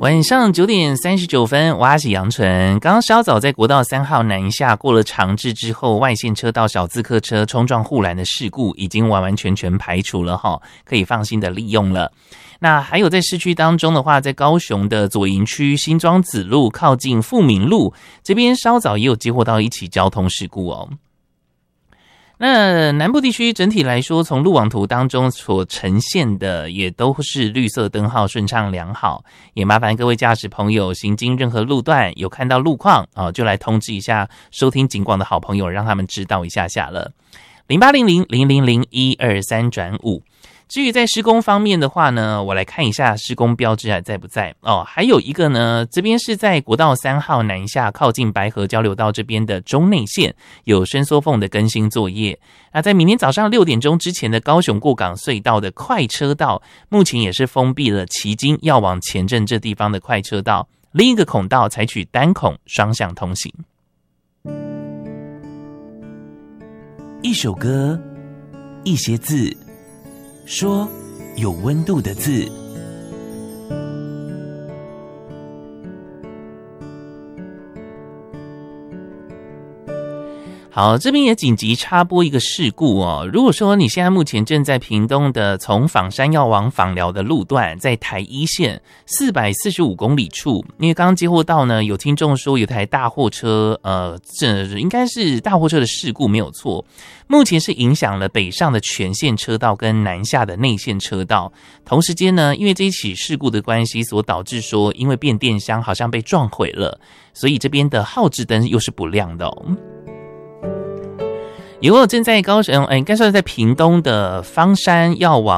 晚上9点39分，我是杨纯。刚刚稍早在国道3号南下过了长治之后，外线车道小自客车冲撞护栏的事故已经完完全全排除了齁，可以放心的利用了。那还有在市区当中的话，在高雄的左营区新庄子路靠近富民路这边，稍早也有接获到一起交通事故哦。那南部地区整体来说，从路网图当中所呈现的也都是绿色灯号顺畅良好，也麻烦各位驾驶朋友行经任何路段有看到路况就来通知一下收听警广的好朋友，让他们知道一下下了。0800000123转5。至于在施工方面的话呢，我来看一下施工标志还在不在还有一个呢，这边是在国道3号南下靠近白河交流道这边的中内线有伸缩缝的更新作业。那在明天早上6点钟之前的高雄过港隧道的快车道，目前也是封闭了旗津要往前镇这地方的快车道，另一个孔道采取单孔双向通行。 一首歌，一些字，说有温度的字。 好，这边也紧急插播一个事故哦。如果说你现在目前正在屏东的从枋山要往枋寮的路段，在台一线445公里处，因为刚刚接获到呢，有听众说有台大货车，这应该是大货车的事故没有错。目前是影响了北上的全线车道跟南下的内线车道。同时间呢，因为这一起事故的关系，所导致说因为变电箱好像被撞毁了，所以这边的号志灯又是不亮的哦。也有正在高雄，应该说在屏东的枋山要往